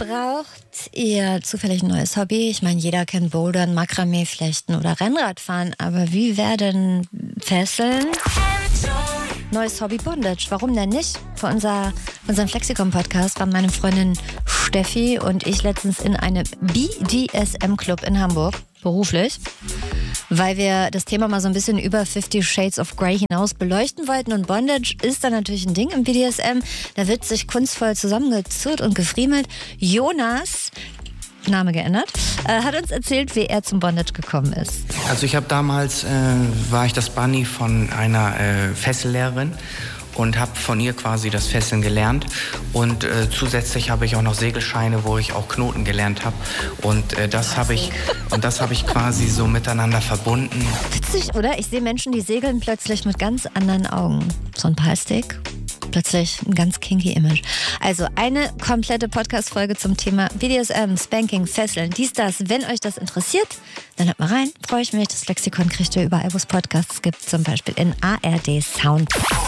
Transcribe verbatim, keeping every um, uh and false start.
Braucht ihr zufällig ein neues Hobby? Ich meine, jeder kennt Bouldern, Makramee flechten oder Rennradfahren. Aber wie werden Fesseln? Neues Hobby Bondage. Warum denn nicht? Für unser, unseren Flexikon-Podcast waren meine Freundin Steffi und ich letztens in einem B D S M-Club in Hamburg, beruflich, weil wir das Thema mal so ein bisschen über Fifty Shades of Grey hinaus beleuchten wollten. Und Bondage ist dann natürlich ein Ding im B D S M. Da wird sich kunstvoll zusammengezurrt und gefriemelt. Jonas, Name geändert, äh, hat uns erzählt, wie er zum Bondage gekommen ist. Also ich habe damals, äh, war ich das Bunny von einer äh, Fessellehrerin und habe von ihr quasi das Fesseln gelernt. Und äh, zusätzlich habe ich auch noch Segelscheine, wo ich auch Knoten gelernt habe. Und äh, das habe ich, und das habe ich quasi so miteinander verbunden. Witzig, oder? Ich sehe Menschen, die segeln plötzlich mit ganz anderen Augen. So ein Palstick. Plötzlich ein ganz kinky Image. Also eine komplette Podcast-Folge zum Thema B D S M, Spanking, Fesseln, dies, das. Wenn euch das interessiert, dann hört mal rein. Freue ich mich. Das Lexikon kriegt ihr überall, wo es Podcasts gibt. Zum Beispiel in A R D Sound.